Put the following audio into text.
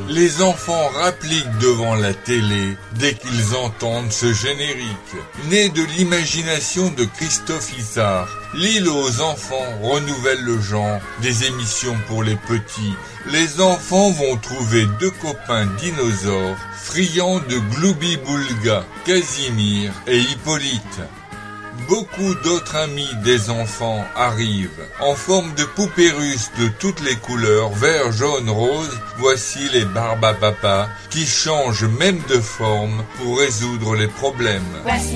Les enfants rappliquent devant la télé dès qu'ils entendent ce générique. Né de l'imagination de Christophe Issard, L'île aux enfants renouvelle le genre des émissions pour les petits. Les enfants vont trouver deux copains dinosaures, friands de Gloubi-Boulga, Casimir et Hippolyte. Beaucoup d'autres amis des enfants arrivent. En forme de poupées russes de toutes les couleurs, vert, jaune, rose, voici les Barbapapa qui changent même de forme pour résoudre les problèmes.